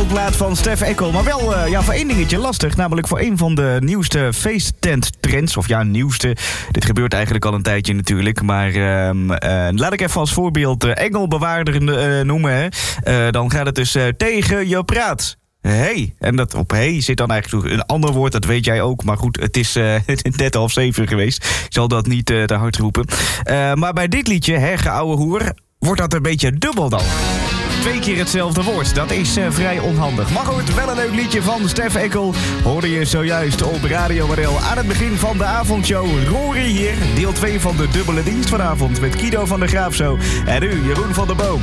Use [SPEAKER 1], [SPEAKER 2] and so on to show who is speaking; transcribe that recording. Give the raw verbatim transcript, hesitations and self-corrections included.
[SPEAKER 1] plaat van Stef Eckel. Maar wel uh, ja, voor één dingetje lastig. Namelijk voor een van de nieuwste feesttenttrends. Of ja, nieuwste. Dit gebeurt eigenlijk al een tijdje natuurlijk. Maar uh, uh, laat ik even als voorbeeld uh, Engelbewaarder uh, noemen. Hè. Uh, dan gaat het dus uh, tegen je praat. Hey. En dat op hey zit dan eigenlijk een ander woord, dat weet jij ook. Maar goed, het is uh, net half zeven geweest. Ik zal dat niet uh, te hard roepen. Uh, maar bij dit liedje, Herge ouwe hoer, wordt dat een beetje dubbel dan. Twee keer hetzelfde woord, dat is uh, vrij onhandig. Maar goed, wel een leuk liedje van Stef Eckel. Hoorde je zojuist op Radio Model aan het begin van de avondshow. Rory hier, deel twee van de dubbele dienst vanavond. Met Kido van der Graaf zo. En u, Jeroen van der Boom.